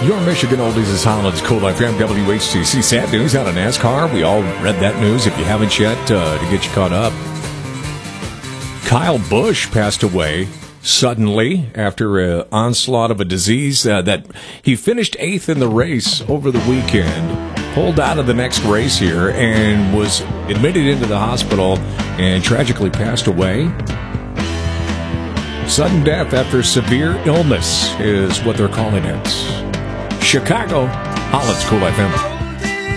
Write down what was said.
Your Michigan Oldies is Holland's Cool FM, WHCC. Sad news out of NASCAR. We all read that news. If you haven't yet, to get you caught up. Kyle Busch passed away suddenly after an onslaught of a disease that he finished 8th in the race over the weekend. Pulled out of the next race here and was admitted into the hospital and tragically passed away. Sudden death after severe illness is what they're calling it. Chicago, Holland's Cool FM.